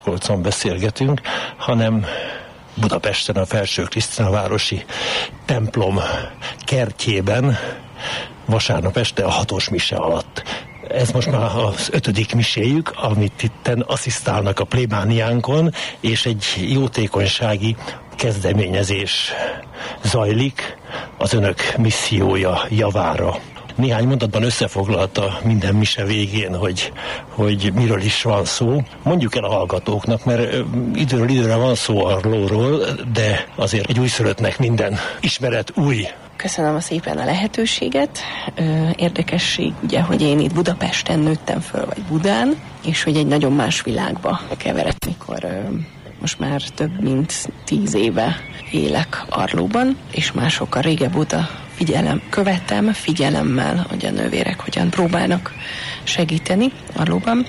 Kolcon beszélgetünk, hanem Budapesten a Felső Krisztina városi templom kertjében vasárnap este a 6. mise alatt. Ez most már az 5. miséjük, amit itten asszisztálnak a plébániánkon, és egy jótékonysági kezdeményezés zajlik az önök missziója javára. Néhány mondatban összefoglalta minden mise végén, hogy miről is van szó. Mondjuk el a hallgatóknak, mert időről időre van szó Arlóról, de azért egy újszülöttnek minden ismeret új. Köszönöm szépen a lehetőséget. Érdekesség ugye, hogy én itt Budapesten nőttem föl, vagy Budán, és hogy egy nagyon más világba keveredtem, mikor most már több mint 10 éve élek Arlóban, és már sokkal régebb óta követem figyelemmel, hogy a nővérek hogyan próbálnak segíteni Arlóban.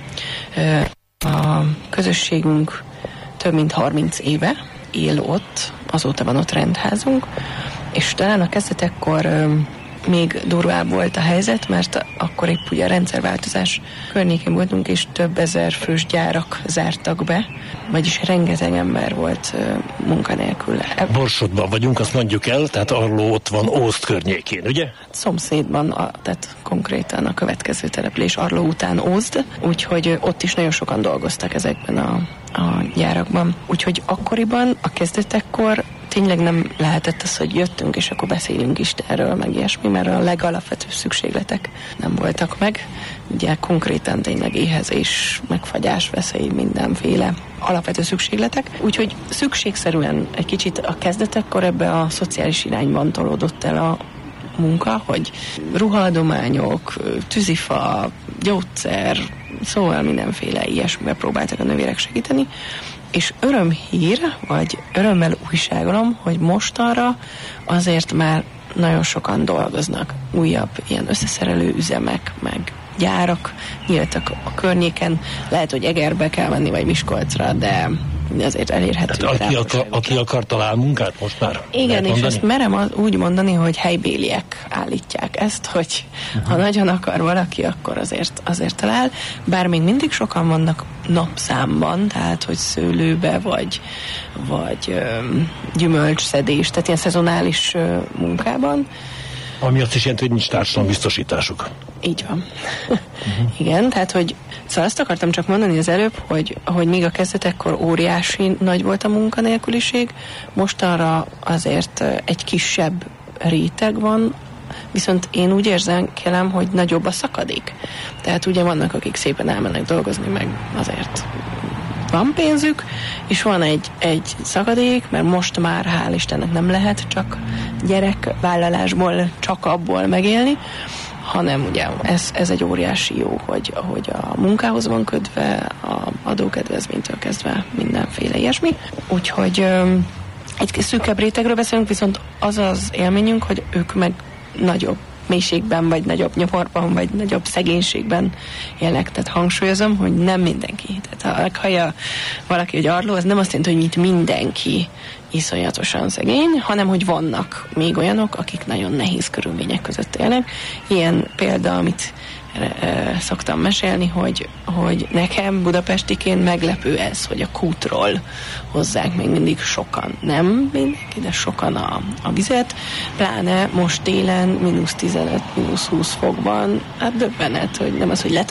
A közösségünk több mint 30 éve él ott, azóta van ott rendházunk, és talán a kezdetekkor még durvább volt a helyzet, mert akkor épp ugye a rendszerváltozás környékén voltunk, és több ezer fős gyárak zártak be, vagyis rengeteg ember volt munkanélkül. Borsodban vagyunk, azt mondjuk el, tehát Arló ott van Ózd környékén, ugye? Szomszédban, tehát konkrétan a következő település Arló után Ózd, úgyhogy ott is nagyon sokan dolgoztak ezekben a gyárakban. Úgyhogy akkoriban, a kezdetekkor tényleg nem lehetett az, hogy jöttünk, és akkor beszélünk Istenről, meg ilyesmi, mert a legalapvetőbb szükségletek nem voltak meg. Ugye konkrétan tényleg éhezés, megfagyás, veszély, mindenféle alapvető szükségletek. Úgyhogy szükségszerűen egy kicsit a kezdetekkor ebbe a szociális irányban tolódott el a munka, hogy ruhaadományok, tűzifa, gyógyszer, szóval mindenféle ilyesmivel próbáltak a nővérek segíteni, és örömhír, vagy örömmel újságolom, hogy mostanra azért már nagyon sokan dolgoznak. Újabb ilyen összeszerelő üzemek, meg gyárak nyíltak a környéken. Lehet, hogy Egerbe kell menni, vagy Miskolcra, de azért elérhető. Aki akar talál munkát most már? Igen, és ezt merem úgy mondani, hogy helybéliek állítják ezt, hogy ha nagyon akar valaki, akkor azért talál. Bár még mindig sokan vannak napszámban, tehát hogy szőlőbe, vagy gyümölcsszedés, tehát ilyen szezonális munkában. Ami azt is jelenti, hogy nincs társadalombiztosításuk. Így van. Igen, tehát hogy szóval azt akartam csak mondani az előbb, hogy még a kezdetekkor óriási nagy volt a munkanélküliség, mostanra azért egy kisebb réteg van, viszont én úgy érzem, hogy nagyobb a szakadék. Tehát ugye vannak, akik szépen elmennek dolgozni, meg azért van pénzük, és van egy szakadék, mert most már hál' Istennek nem lehet csak gyerekvállalásból, csak abból megélni, hanem ugye ez egy óriási jó, hogy a munkához van kötve, a adókedvezménytől kezdve mindenféle ilyesmi. Úgyhogy egy szűkebb rétegről beszélünk, viszont az az élményünk, hogy ők meg nagyobb mélységben, vagy nagyobb nyomorban, vagy nagyobb szegénységben élnek. Tehát hangsúlyozom, hogy nem mindenki. Tehát ha meghallja valaki, hogy Arló, az nem azt jelenti, hogy mindenki iszonyatosan szegény, hanem hogy vannak még olyanok, akik nagyon nehéz körülmények között élnek. Ilyen példa, amit szoktam mesélni, hogy nekem budapestiként meglepő ez, hogy a kútról hozzák még mindig sokan. Nem mindenki, de sokan a vizet, pláne most télen -15, -20 fokban. Hát döbbenet, hogy nem az, hogy